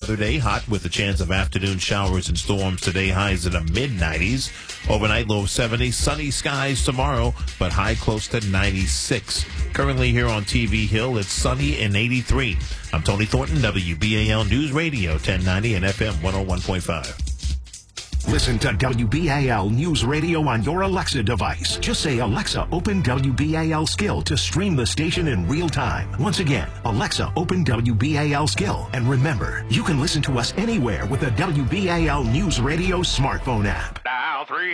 weather day. Hot with a chance of afternoon showers and storms today. Highs in the mid-90s. Overnight low of 70. Sunny skies tomorrow, but high close to 96. Currently here on TV Hill, it's sunny and 83. I'm Tony Thornton, WBAL News Radio 1090 and FM 101.5. Listen to WBAL News Radio on your Alexa device. Just say, Alexa, open WBAL Skill to stream the station in real time. Once again, Alexa, open WBAL Skill. And remember, you can listen to us anywhere with the WBAL News Radio smartphone app. Dial 3.